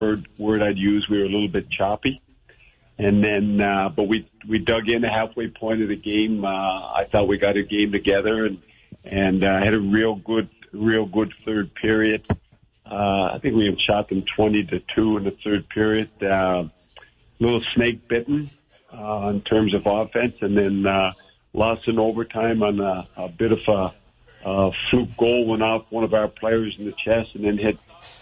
word I'd use. We were a little bit choppy. And then, but we dug in the halfway point of the game. I thought we got a game together and had a real good third period. I think we shot them 20-2 in the third period. Little snake bitten in terms of offense, and then lost in overtime on a bit of a fluke goal. Went off one of our players in the chest, and then hit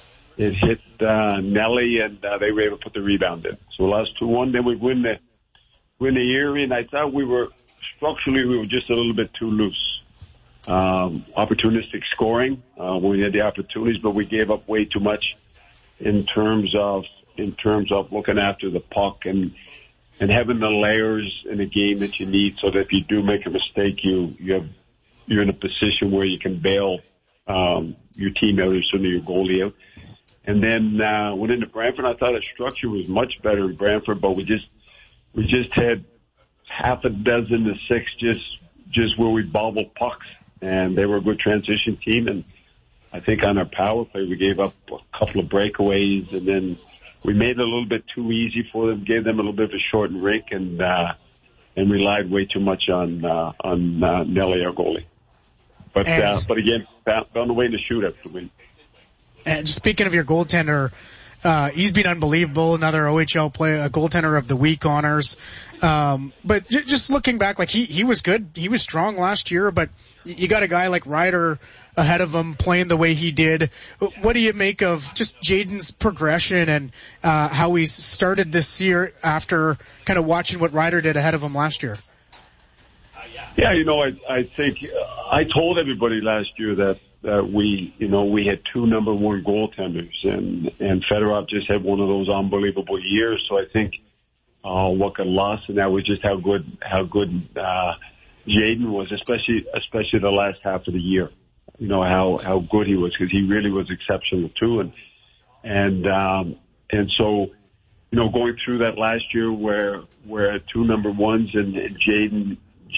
Nelly, and they were able to put the rebound in. So we lost 2-1. Then we win the Erie, and I thought we were just a little bit too loose. Opportunistic scoring when we had the opportunities, but we gave up way too much in terms of looking after the puck and having the layers in a game that you need, so that if you do make a mistake, you're in a position where you can bail your team out, or certainly your goalie out. And then went into Brantford. I thought our structure was much better in Brantford, but we just had half a dozen to six just where we bobbled pucks, and they were a good transition team. And I think on our power play we gave up a couple of breakaways, and then we made it a little bit too easy for them, gave them a little bit of a shortened rink, and relied way too much on Nelly, our goalie. But again, found a way to shoot it to win. And speaking of your goaltender, he's been unbelievable. Another OHL goaltender of the week honors. But just looking back, like he was good. He was strong last year, but you got a guy like Ryder ahead of him playing the way he did. What do you make of just Jayden's progression and how he's started this year after kind of watching what Ryder did ahead of him last year? Yeah, I think I told everybody last year that we had two number one goaltenders, and Fedorov just had one of those unbelievable years. So I think what got lost in that was just how good Jayden was, especially the last half of the year. How good he was, because he really was exceptional too. And so going through that last year where two number ones and Jayden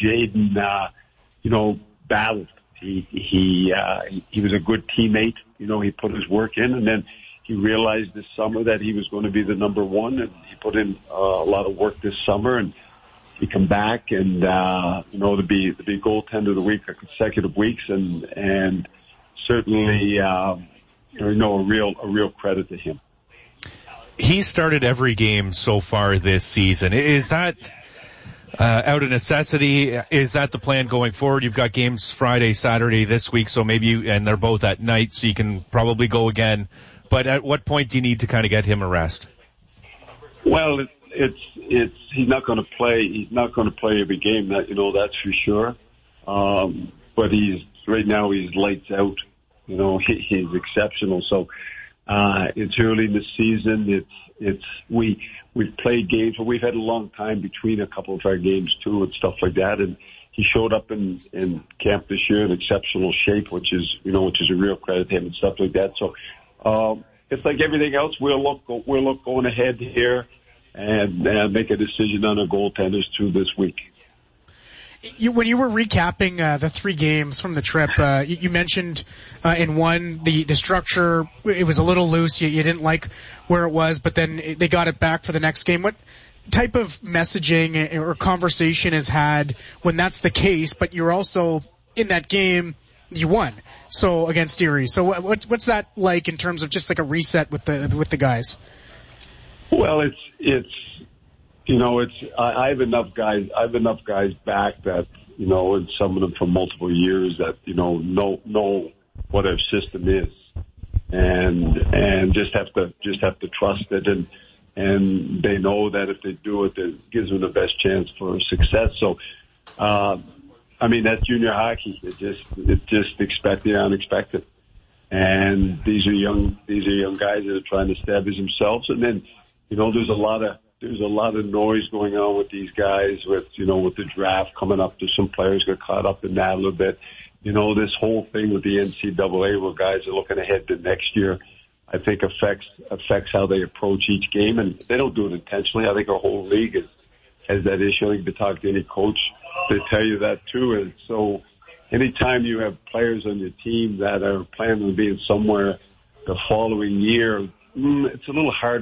battled. He was a good teammate. He put his work in, and then he realized this summer that he was going to be the number one, and he put in a lot of work this summer, and he come back and to be goaltender of the week for consecutive weeks, and certainly a real credit to him. He started every game so far this season. Is that out of necessity? Is that the plan going forward? You've got games Friday, Saturday this week, so and they're both at night, so you can probably go again. But at what point do you need to kind of get him a rest? Well, he's not going to play. He's not going to play every game. That's for sure. But right now he's lights out. He's exceptional. So it's early in the season. We've played games, but we've had a long time between a couple of our games too, and stuff like that. And he showed up in camp this year in exceptional shape, which is a real credit to him and stuff like that. So it's like everything else. We'll look going ahead here and make a decision on our goaltenders too this week. When you were recapping the three games from the trip, you mentioned in one the structure, it was a little loose. You didn't like where it was, but then they got it back for the next game. What type of messaging or conversation is had when that's the case, but you're also in that game, you won so against Erie? So what's that like in terms of just like a reset with the guys? Well, I have enough guys back that, and some of them for multiple years that, know what our system is and just have to trust it. And they know that if they do it, it gives them the best chance for success. So, that's junior hockey. It just expect the unexpected. And these are young guys that are trying to establish themselves. And then, there's a lot of noise going on with these guys with the draft coming up. There's some players got caught up in that a little bit. This whole thing with the NCAA where guys are looking ahead to next year, I think affects how they approach each game, and they don't do it intentionally. I think our whole league has that issue. I think if you talk to any coach, they tell you that too. And so anytime you have players on your team that are planning on being somewhere the following year, it's a little hard